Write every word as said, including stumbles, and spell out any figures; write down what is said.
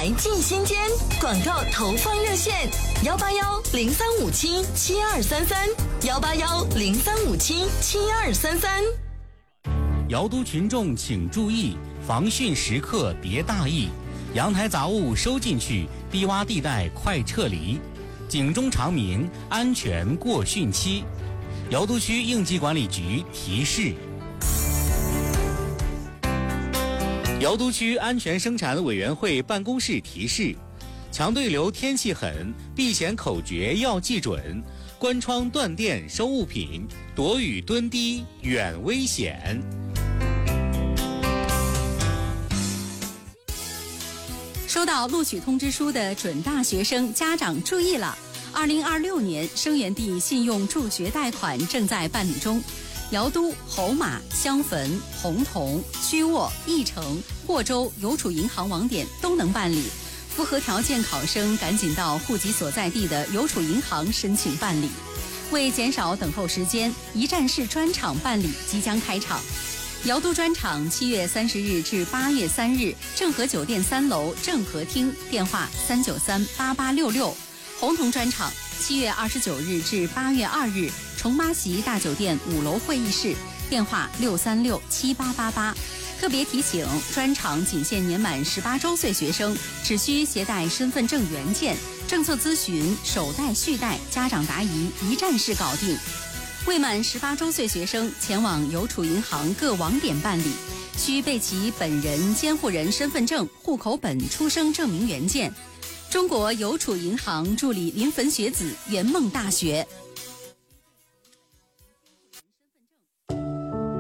台尽新间，广告投放热线：幺八幺零三五七七二三三，幺八幺零三五七七二三三。 瑶都群众请注意，防汛时刻别大意，阳台杂物收进去，低洼地带快撤离。警钟长鸣，安全过汛期。瑶都区应急管理局提示。瑶都区安全生产委员会办公室提示：强对流天气狠，避险口诀要记准，关窗断电收物品，躲雨蹲低远危险。 收到录取通知书的准大学生家长注意了，二零二六年生源地信用助学贷款正在办理中。瑶都、侯马、襄汾、洪洞、曲沃、义城、霍州邮储银行网点都能办理，符合条件考生赶紧到户籍所在地的邮储银行申请办理。为减少等候时间，一站式专场办理即将开场。瑶都专场七月三十日至八月三日，正和酒店三楼正和厅，电话三九三八八六六。洪洞专场七月二十九日至八月二日，重麻席大酒店五楼会议室，电话六三六七八八八。特别提醒，专场仅限年满十八周岁学生，只需携带身份证原件，政策咨询、首贷、续贷、家长答疑一站式搞定。未满十八周岁学生前往邮储银行各网点办理，需备齐本人监护人身份证、户口本、出生证明原件。中国邮储银行助理临汾学子圆梦大学。